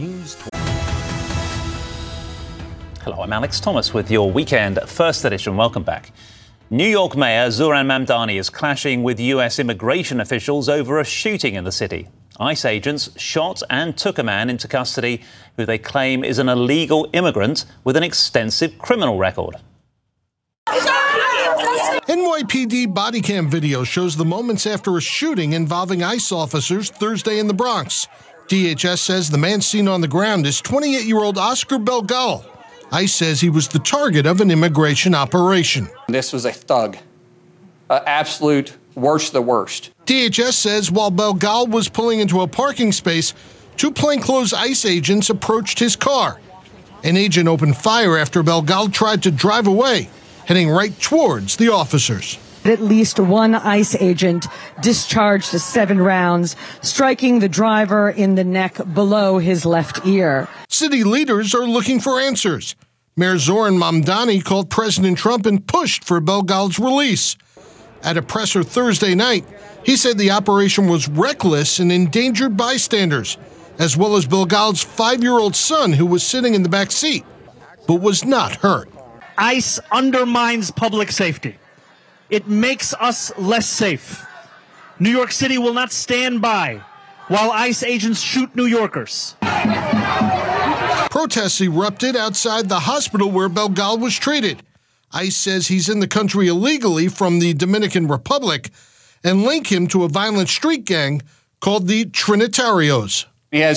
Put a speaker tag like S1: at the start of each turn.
S1: Hello, I'm Alex Thomas with your weekend first edition. Welcome back. New York Mayor Zohran Mamdani is clashing with US immigration officials over a shooting in the city. ICE agents shot and took a man into custody who they claim is an illegal immigrant with an extensive criminal record.
S2: NYPD body cam video shows the moments after a shooting involving ICE officers Thursday in the Bronx. DHS says the man seen on the ground is 28-year-old Oscar Belgal. ICE says he was the target of an immigration operation.
S3: This was a thug, absolute worst of the worst.
S2: DHS says while Belgal was pulling into a parking space, two plainclothes ICE agents approached his car. An agent opened fire after Belgal tried to drive away, heading right towards the officers.
S4: At least one ICE agent discharged 7 rounds, striking the driver in the neck below his left ear.
S2: City leaders are looking for answers. Mayor Zohran Mamdani called President Trump and pushed for Belgal's release. At a presser Thursday night, he said the operation was reckless and endangered bystanders, as well as Belgal's 5-year-old son who was sitting in the back seat, but was not hurt.
S5: ICE undermines public safety. It makes us less safe. New York City will not stand by while ICE agents shoot New Yorkers.
S2: Protests erupted outside the hospital where Belgal was treated. ICE says he's in the country illegally from the Dominican Republic and link him to a violent street gang called the Trinitarios.